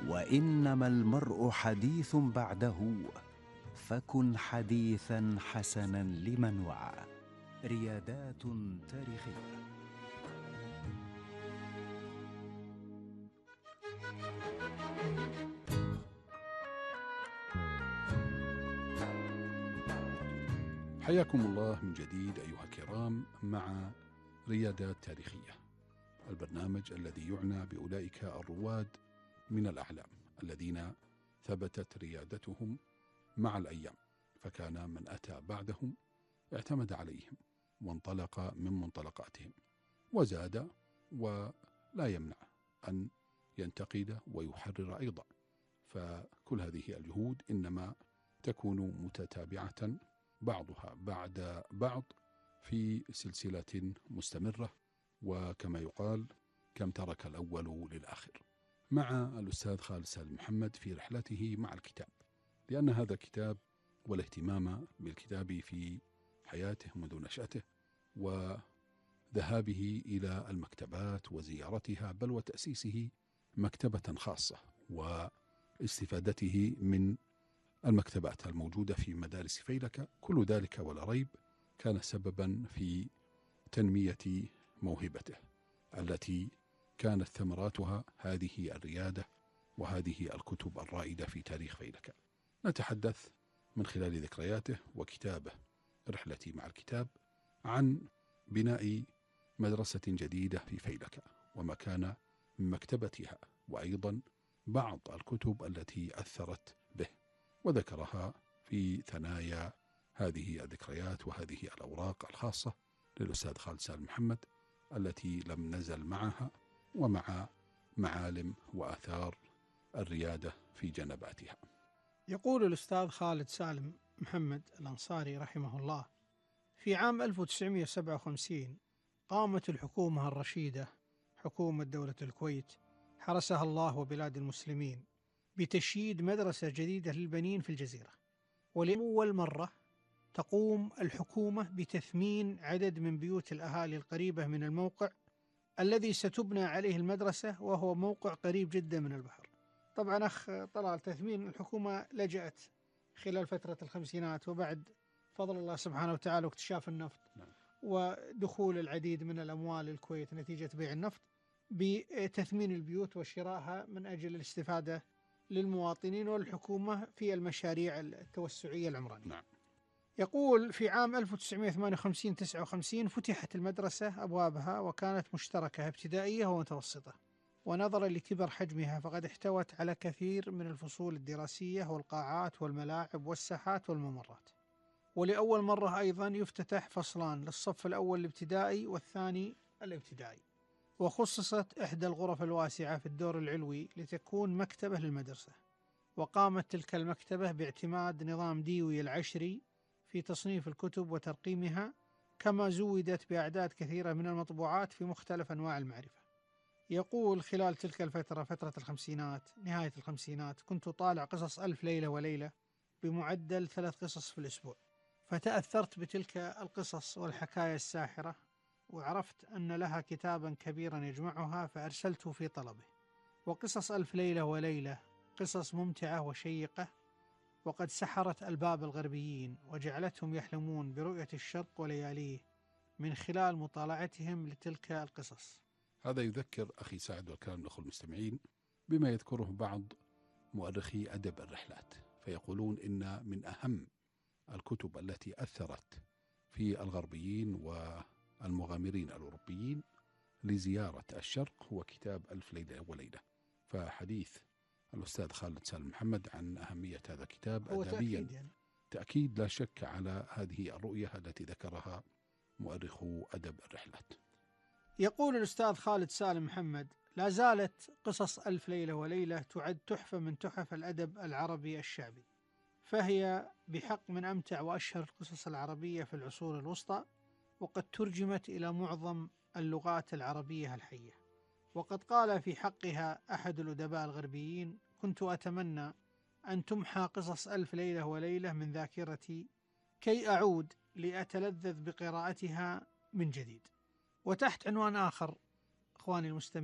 وإنما المرء حديث بعده، فكن حديثا حسنا لمن وعى. ريادات تاريخية. حياكم الله من جديد أيها الكرام مع ريادات تاريخية، البرنامج الذي يعنى بأولئك الرواد من الأعلام الذين ثبتت ريادتهم مع الأيام، فكان من أتى بعدهم اعتمد عليهم وانطلق من منطلقاتهم وزاد، ولا يمنع أن ينتقد ويحرر أيضا. فكل هذه الجهود إنما تكون متتابعة بعضها بعد بعض في سلسلة مستمرة، وكما يقال كم ترك الأول للآخر، مع الأستاذ خالد سالم محمد في رحلته مع الكتاب، لأن هذا الكتاب والاهتمام بالكتاب في حياته منذ نشأته وذهابه إلى المكتبات وزيارتها، بل وتأسيسه مكتبة خاصة واستفادته من المكتبات الموجودة في مدارس فيلك، كل ذلك ولا ريب كان سببا في تنمية موهبته التي كانت ثمراتها هذه الريادة وهذه الكتب الرائدة في تاريخ فيلك. نتحدث من خلال ذكرياته وكتابه رحلتي مع الكتاب عن بناء مدرسة جديدة في فيلك وما كان من مكتبتها، وأيضا بعض الكتب التي أثرت به، وذكرها في ثنايا هذه الذكريات وهذه الأوراق الخاصة للأستاذ خالد سالم محمد التي لم نزل معها ومع معالم وآثار الريادة في جنباتها. يقول الأستاذ خالد سالم محمد الأنصاري رحمه الله: في عام 1957 قامت الحكومة الرشيدة، حكومة دولة الكويت حرسها الله وبلاد المسلمين، بتشييد مدرسة جديدة للبنين في الجزيرة. ولأول مرة تقوم الحكومة بتثمين عدد من بيوت الأهالي القريبة من الموقع الذي ستبنى عليه المدرسة، وهو موقع قريب جدا من البحر. طبعا أخ طلال، تثمين الحكومة لجأت خلال فترة الخمسينات وبعد فضل الله سبحانه وتعالى واكتشاف النفط ودخول العديد من الأموال الكويت نتيجة بيع النفط بتثمين البيوت وشرائها من أجل الاستفادة للمواطنين والحكومة في المشاريع التوسعية العمرانية. يقول في عام 1958-59 فتحت المدرسة أبوابها، وكانت مشتركة ابتدائية ومتوسطة، ونظرا لكبر حجمها فقد احتوت على كثير من الفصول الدراسية والقاعات والملاعب والساحات والممرات. ولأول مرة أيضا يفتتح فصلان للصف الأول الابتدائي والثاني الابتدائي، وخصصت إحدى الغرف الواسعة في الدور العلوي لتكون مكتبة للمدرسة. وقامت تلك المكتبة باعتماد نظام ديوي العشري في تصنيف الكتب وترقيمها، كما زودت بأعداد كثيرة من المطبوعات في مختلف أنواع المعرفة. يقول خلال تلك الفترة، فترة الخمسينات نهاية الخمسينات، كنت طالع قصص ألف ليلة وليلة بمعدل 3 قصص في الأسبوع، فتأثرت بتلك القصص والحكاية الساحرة، وعرفت أن لها كتابا كبيرا يجمعها فأرسلته في طلبه. وقصص ألف ليلة وليلة قصص ممتعة وشيقة، وقد سحرت ألباب الغربيين وجعلتهم يحلمون برؤية الشرق ولياليه من خلال مطالعتهم لتلك القصص. هذا يذكر أخي سعد والكلام الأخوة المستمعين بما يذكره بعض مؤرخي أدب الرحلات، فيقولون إن من أهم الكتب التي أثرت في الغربيين والمغامرين الأوروبيين لزيارة الشرق هو كتاب ألف ليلة وليلة. فحديث الأستاذ خالد سالم محمد عن أهمية هذا الكتاب أدبيا تأكيد لا شك على هذه الرؤية التي ذكرها مؤرخو أدب الرحلات. يقول الأستاذ خالد سالم محمد: لا زالت قصص ألف ليلة وليلة تعد تحفة من تحف الأدب العربي الشعبي، فهي بحق من أمتع وأشهر القصص العربية في العصور الوسطى، وقد ترجمت إلى معظم اللغات العربية الحية. وقد قال في حقها أحد الأدباء الغربيين: كنت أتمنى أن تمحى قصص ألف ليلة وليلة من ذاكرتي كي أعود لأتلذذ بقراءتها من جديد. وتحت عنوان آخر أخواني المستمعين